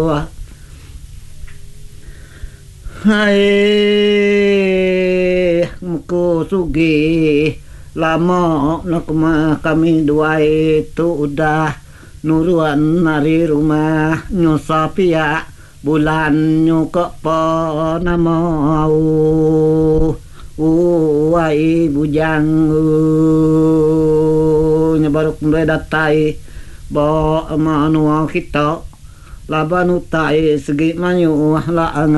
Hai muku sugi lama nak kami dua itu udah nuruan dari rumah nyusapia bulan nyukok po namau wai bujang nyebaruk mulai datai bo manual kita laban utai segi manyu lah